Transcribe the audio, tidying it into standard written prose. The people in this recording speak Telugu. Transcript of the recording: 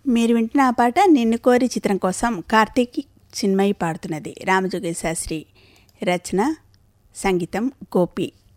మీరు వింటున్న ఆ పాట నిన్ను కోరి చిత్రం కోసం కార్తీక్ చిన్మయి పాడుతున్నది. రామజోగయ్య శాస్త్రి రచన, సంగీతం గోపి.